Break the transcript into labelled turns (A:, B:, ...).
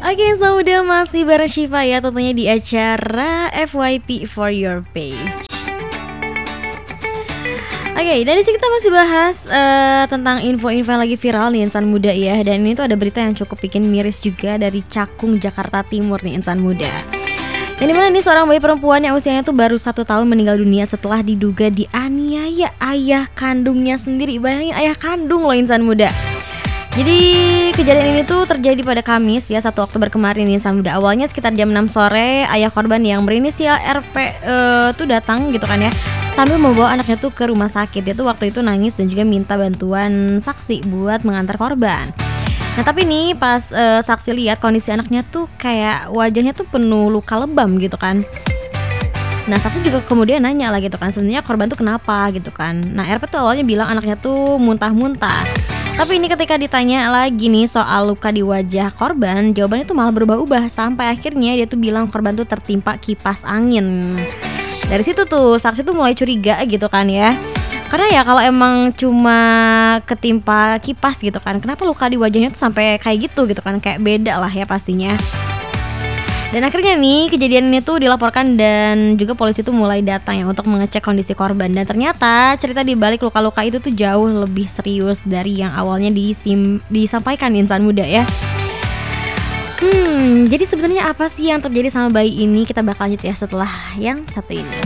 A: Oke, so udah masih bareng Syifa ya, tentunya di acara FYP for your page. Oke, dari sini kita masih bahas tentang info-info yang lagi viral nih insan muda ya. Dan ini tuh ada berita yang cukup bikin miris juga dari Cakung, Jakarta Timur nih insan muda. Yang dimana nih seorang bayi perempuan yang usianya tuh baru 1 tahun meninggal dunia setelah diduga dianiaya ayah kandungnya sendiri. Bayangin, ayah kandung loh insan muda. Jadi kejadian ini tuh terjadi pada Kamis ya 1 Oktober kemarin insan muda. Awalnya sekitar jam 6 sore ayah korban yang berinisial RP tuh datang gitu kan ya, sambil membawa anaknya tuh ke rumah sakit. Dia tuh waktu itu nangis dan juga minta bantuan saksi buat mengantar korban. Nah tapi nih pas saksi lihat kondisi anaknya tuh kayak wajahnya tuh penuh luka lebam gitu kan. Nah saksi juga kemudian nanya lah gitu kan, sebenarnya korban tuh kenapa gitu kan. Nah RP tuh awalnya bilang anaknya tuh muntah-muntah. Tapi ini ketika ditanya lagi nih soal luka di wajah korban, jawabannya tuh malah berubah-ubah. Sampai akhirnya dia tuh bilang korban tuh tertimpa kipas angin. Dari situ tuh saksi tuh mulai curiga gitu kan ya. Karena ya kalau emang cuma ketimpa kipas gitu kan, kenapa luka di wajahnya tuh sampai kayak gitu kan, kayak beda lah ya pastinya. Dan akhirnya nih kejadian ini tuh dilaporkan dan juga polisi tuh mulai datang ya untuk mengecek kondisi korban. Dan ternyata cerita di balik luka-luka itu tuh jauh lebih serius dari yang awalnya disampaikan insan muda ya. Jadi sebenarnya apa sih yang terjadi sama bayi ini? Kita bakal lanjut ya setelah yang satu ini.